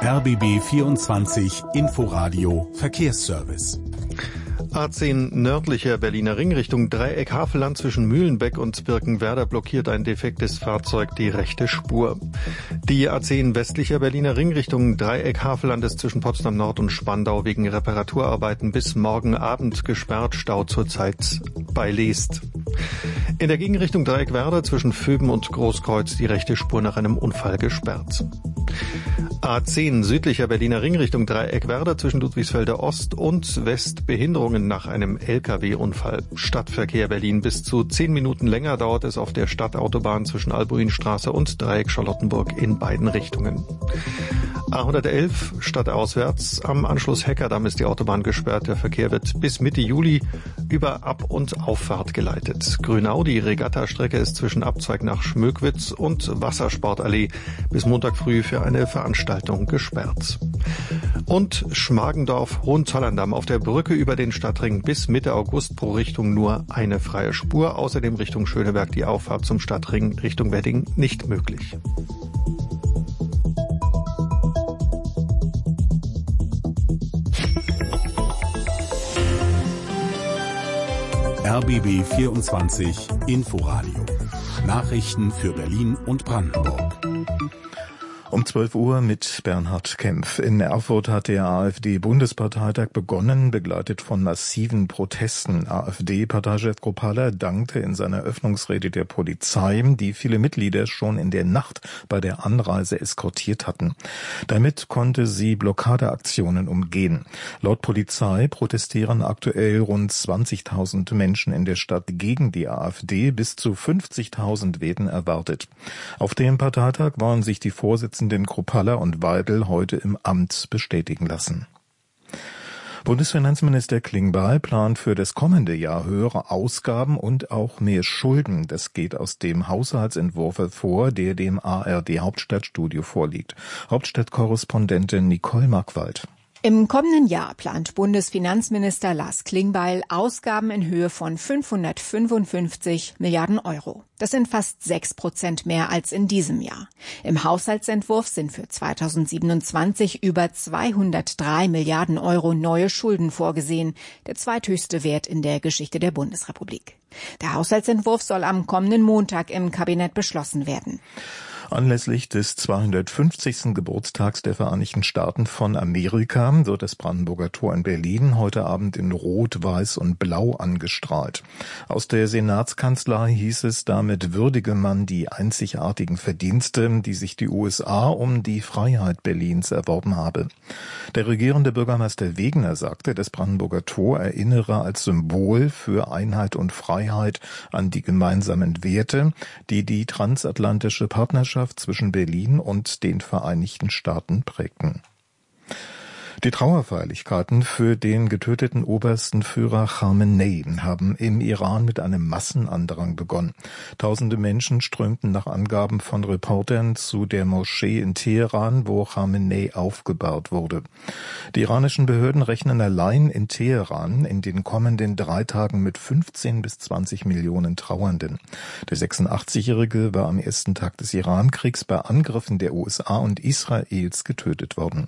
RBB 24 Inforadio Verkehrsservice. A10 nördlicher Berliner Ring Richtung Dreieck Havelland zwischen Mühlenbeck und Birkenwerder blockiert ein defektes Fahrzeug die rechte Spur. Die A10 westlicher Berliner Ring Richtung Dreieck Havelland ist zwischen Potsdam Nord und Spandau wegen Reparaturarbeiten bis morgen Abend gesperrt, Stau zurzeit bei Leest. In der Gegenrichtung Dreieck Werder zwischen Vöben und Großkreuz die rechte Spur nach einem Unfall gesperrt. A10 südlicher Berliner Ring Richtung Dreieck Werder zwischen Ludwigsfelder Ost und West Behinderungen nach einem LKW-Unfall. Stadtverkehr Berlin bis zu 10 Minuten länger dauert es auf der Stadtautobahn zwischen Albuinstraße und Dreieck Charlottenburg in beiden Richtungen. A111 stadtauswärts am Anschluss Heckerdamm ist die Autobahn gesperrt. Der Verkehr wird bis Mitte Juli über Ab- und Auffahrt geleitet. Grünau, die Regattastrecke ist zwischen Abzweig nach Schmöckwitz und Wassersportallee bis Montag früh für eine Veranstaltung gesperrt. Und Schmargendorf Hohenzollern-Damm auf der Brücke über den Stadtring bis Mitte August pro Richtung nur eine freie Spur. Außerdem Richtung Schöneberg die Auffahrt zum Stadtring Richtung Wedding nicht möglich. RBB 24 Inforadio. Nachrichten für Berlin und Brandenburg. Um 12 Uhr mit Bernhard Kempf. In Erfurt hat der AfD-Bundesparteitag begonnen, begleitet von massiven Protesten. AfD-Parteichef Kropala dankte in seiner Eröffnungsrede der Polizei, die viele Mitglieder schon in der Nacht bei der Anreise eskortiert hatten. Damit konnte sie Blockadeaktionen umgehen. Laut Polizei protestieren aktuell rund 20.000 Menschen in der Stadt gegen die AfD. Bis zu 50.000 werden erwartet. Auf dem Parteitag wollen sich die Vorsitzenden Kropala und Weidel heute im Amt bestätigen lassen. Bundesfinanzminister Klingbeil plant für das kommende Jahr höhere Ausgaben und auch mehr Schulden. Das geht aus dem Haushaltsentwurf hervor, der dem ARD Hauptstadtstudio vorliegt. Hauptstadtkorrespondentin Nicole Markwald. Im kommenden Jahr plant Bundesfinanzminister Lars Klingbeil Ausgaben in Höhe von 555 Milliarden Euro. Das sind fast 6% mehr als in diesem Jahr. Im Haushaltsentwurf sind für 2027 über 203 Milliarden Euro neue Schulden vorgesehen, der zweithöchste Wert in der Geschichte der Bundesrepublik. Der Haushaltsentwurf soll am kommenden Montag im Kabinett beschlossen werden. Anlässlich des 250. Geburtstags der Vereinigten Staaten von Amerika wird das Brandenburger Tor in Berlin heute Abend in Rot, Weiß und Blau angestrahlt. Aus der Senatskanzlei hieß es, damit würdige man die einzigartigen Verdienste, die sich die USA um die Freiheit Berlins erworben habe. Der regierende Bürgermeister Wegener sagte, das Brandenburger Tor erinnere als Symbol für Einheit und Freiheit an die gemeinsamen Werte, die die transatlantische Partnerschaft zwischen Berlin und den Vereinigten Staaten prägten. Die Trauerfeierlichkeiten für den getöteten obersten Führer Khamenei haben im Iran mit einem Massenandrang begonnen. Tausende Menschen strömten nach Angaben von Reportern zu der Moschee in Teheran, wo Khamenei aufgebahrt wurde. Die iranischen Behörden rechnen allein in Teheran in den kommenden 3 Tagen mit 15 bis 20 Millionen Trauernden. Der 86-Jährige war am ersten Tag des Irankriegs bei Angriffen der USA und Israels getötet worden.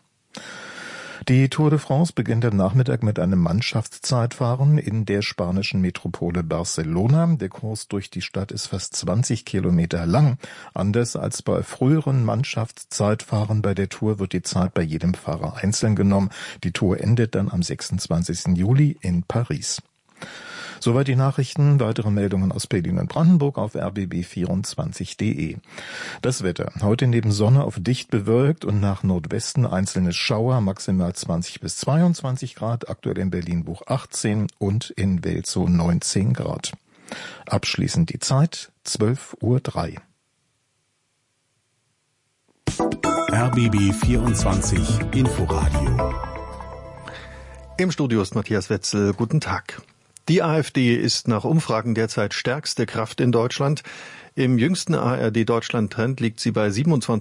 Die Tour de France beginnt am Nachmittag mit einem Mannschaftszeitfahren in der spanischen Metropole Barcelona. Der Kurs durch die Stadt ist fast 20 Kilometer lang. Anders als bei früheren Mannschaftszeitfahren bei der Tour wird die Zeit bei jedem Fahrer einzeln genommen. Die Tour endet dann am 26. Juli in Paris. Soweit die Nachrichten. Weitere Meldungen aus Berlin und Brandenburg auf rbb24.de. Das Wetter. Heute neben Sonne auf dicht bewölkt und nach Nordwesten einzelne Schauer, maximal 20 bis 22 Grad, aktuell in Berlin-Buch 18 und in Welzow 19 Grad. Abschließend die Zeit 12:03 Uhr. RBB 24 Inforadio. Im Studio ist Matthias Wetzel. Guten Tag. Die AfD ist nach Umfragen derzeit stärkste Kraft in Deutschland. Im jüngsten ARD-Deutschland-Trend liegt sie bei 27